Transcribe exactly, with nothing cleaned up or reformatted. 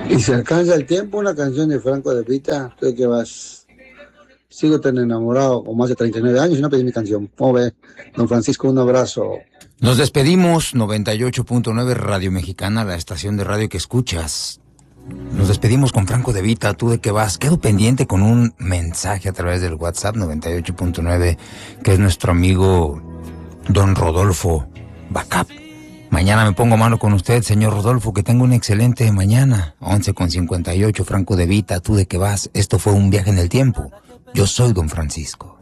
Y se alcanza el tiempo, una canción de Franco De Vita, tú de qué vas. Sigo tan enamorado con más de treinta y nueve años y no pedí mi canción. ¿Cómo ve? Don Francisco, un abrazo. Nos despedimos, noventa y ocho punto nueve Radio Mexicana, la estación de radio que escuchas. Nos despedimos con Franco De Vita, ¿tú de qué vas? Quedo pendiente con un mensaje a través del WhatsApp noventa y ocho punto nueve, que es nuestro amigo Don Rodolfo Bacap. Mañana me pongo mano con usted, señor Rodolfo, que tenga una excelente mañana. once con cincuenta y ocho, Franco De Vita, ¿tú de qué vas? Esto fue un viaje en el tiempo. Yo soy Don Francisco.